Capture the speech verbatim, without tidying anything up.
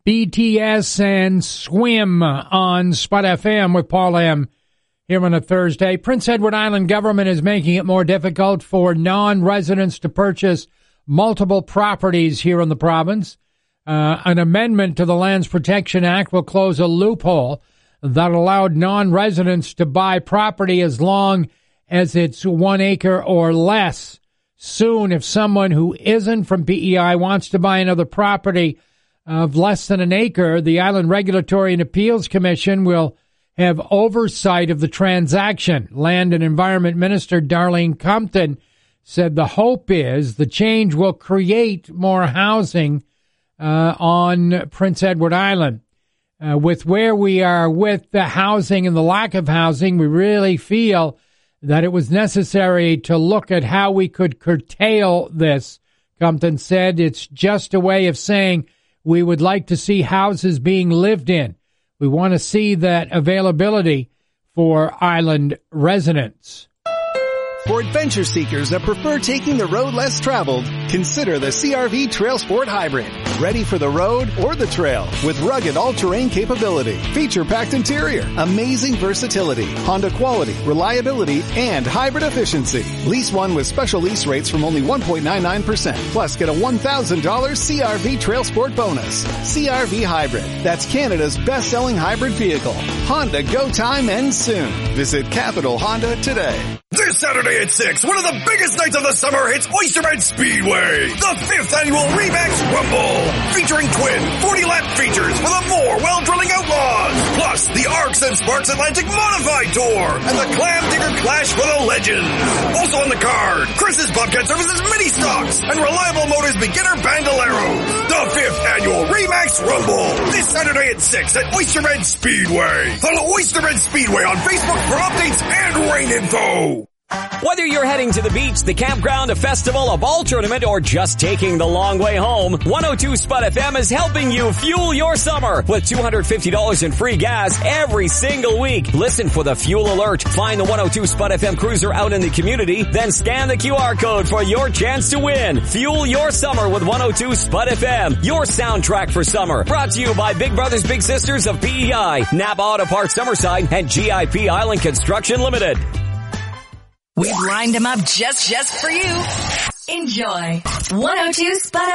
B T S and Swim on Spud F M with Paul M. here on a Thursday. Prince Edward Island government is making it more difficult for non-residents to purchase multiple properties here in the province. Uh, an amendment to the Lands Protection Act will close a loophole that allowed non-residents to buy property as long as it's one acre or less. Soon, if someone who isn't from P E I wants to buy another property of less than an acre, the Island Regulatory and Appeals Commission will have oversight of the transaction. Land and Environment Minister Darlene Compton said the hope is the change will create more housing uh, on Prince Edward Island. Uh, with where we are with the housing and the lack of housing, we really feel that it was necessary to look at how we could curtail this. Compton said it's just a way of saying we would like to see houses being lived in. We want to see that availability for island residents. For adventure seekers that prefer taking the road less traveled, consider the C R V Trail Sport Hybrid. Ready for the road or the trail with rugged all-terrain capability, feature-packed interior, amazing versatility, Honda quality, reliability, and hybrid efficiency. Lease one with special lease rates from only one point nine nine percent. Plus, get a one thousand dollars C R V Trail Sport bonus. C R V Hybrid. That's Canada's best-selling hybrid vehicle. Honda Go Time ends soon. Visit Capital Honda today. This Saturday at six, one of the biggest nights of the summer hits Oysterbed Speedway. The fifth annual Remax Rumble. Featuring twin forty-lap features for the more well-drilling outlaws. Plus, the Arcs and Sparks Atlantic Modified Tour. And the Clam Digger Clash for the legends. Also on the card, Chris's Bobcat Services Mini Stocks and Reliable Motors Beginner Bandoleros. The fifth annual Remax Rumble. This Saturday at six at Oysterbed Speedway. Follow Oysterbed Speedway on Facebook for updates and rain info. Whether you're heading to the beach, the campground, a festival, a ball tournament, or just taking the long way home, one oh two Spud F M is helping you fuel your summer with two hundred fifty dollars in free gas every single week. Listen for the fuel alert. Find the one oh two Spud F M cruiser out in the community, then scan the Q R code for your chance to win. Fuel your summer with one oh two Spud F M, your soundtrack for summer. Brought to you by Big Brothers Big Sisters of P E I, Napa Auto Parts Summerside, and G I P Island Construction Limited. We've lined them up just, just for you. Enjoy. one oh two Spud